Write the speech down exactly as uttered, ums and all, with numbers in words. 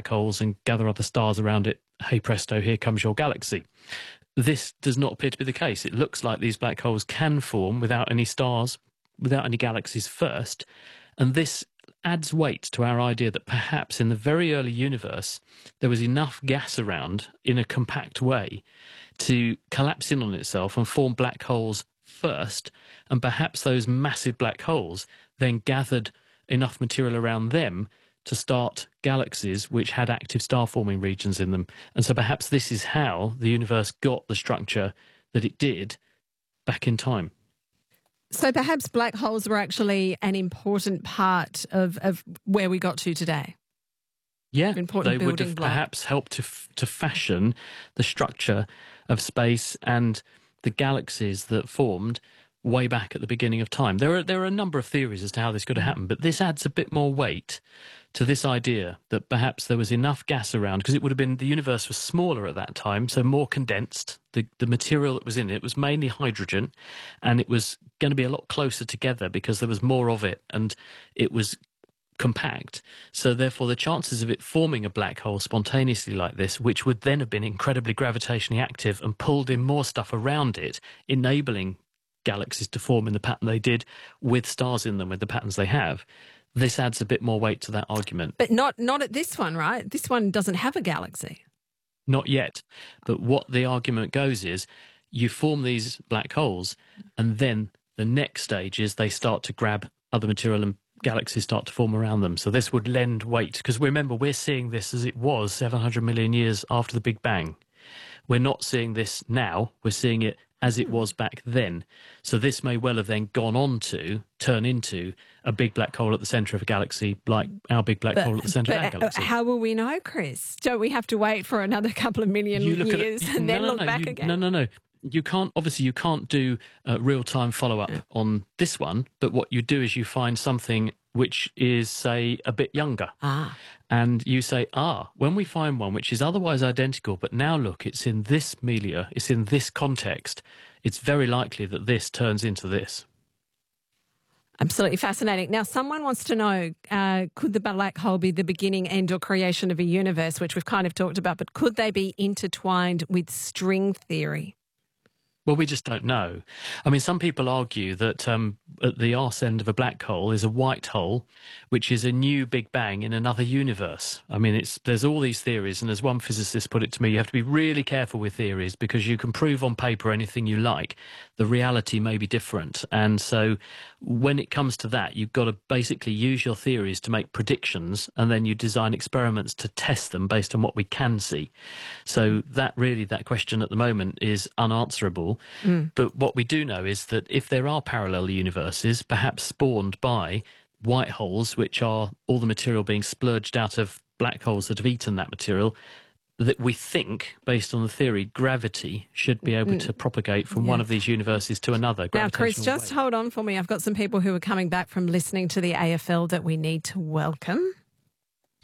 black holes and gather other stars around it. Hey presto, here comes your galaxy. This does not appear to be the case. It looks like these black holes can form without any stars, without any galaxies first. And this adds weight to our idea that perhaps in the very early universe, there was enough gas around in a compact way to collapse in on itself and form black holes first. And perhaps those massive black holes then gathered enough material around them to start galaxies which had active star-forming regions in them. And so perhaps this is how the universe got the structure that it did back in time. So perhaps black holes were actually an important part of, of where we got to today. Yeah, important they would have block. perhaps helped to, f- to fashion the structure of space and the galaxies that formed way back at the beginning of time. There are there are a number of theories as to how this could have happened, but this adds a bit more weight to this idea that perhaps there was enough gas around, because it would have been, the universe was smaller at that time, so more condensed. The, the material that was in it was mainly hydrogen, and it was going to be a lot closer together because there was more of it, and it was compact. So therefore the chances of it forming a black hole spontaneously like this, which would then have been incredibly gravitationally active and pulled in more stuff around it, enabling galaxies to form in the pattern they did with stars in them, with the patterns they have, this adds a bit more weight to that argument. But not not at this one, right? This one doesn't have a galaxy. Not yet. But what the argument goes is you form these black holes, and then the next stage is they start to grab other material and galaxies start to form around them. So this would lend weight, because remember, we're seeing this as it was seven hundred million years after the Big Bang. We're not seeing this now. We're seeing it as it was back then. So this may well have then gone on to turn into a big black hole at the centre of a galaxy, like our big black But, hole at the centre of our but galaxy. how will we know, Chris? Don't we have to wait for another couple of million You look at years it, and no, then no, look no, back you, again? No, no, no. You can't, obviously you can't do uh, real-time follow-up Yeah. on this one, but what you do is you find something which is, say, a bit younger. Ah. And you say, ah, when we find one which is otherwise identical, but now look, it's in this milieu, it's in this context, it's very likely that this turns into this. Absolutely fascinating. Now, someone wants to know, uh, could the black hole be the beginning, end or creation of a universe, which we've kind of talked about, but could they be intertwined with string theory? Well, we just don't know. I mean, some people argue that um, at the arse end of a black hole is a white hole, which is a new Big Bang in another universe. I mean, it's there's all these theories, and as one physicist put it to me, you have to be really careful with theories because you can prove on paper anything you like. The reality may be different. And so when it comes to that, you've got to basically use your theories to make predictions, and then you design experiments to test them based on what we can see. So that really, that question at the moment is unanswerable. Mm. But what we do know is that if there are parallel universes, perhaps spawned by white holes, which are all the material being splurged out of black holes that have eaten that material, that we think, based on the theory, gravity should be able mm. to propagate from yeah. one of these universes to another. Now, Chris, just wave. hold on for me. I've got some people who are coming back from listening to the A F L that we need to welcome.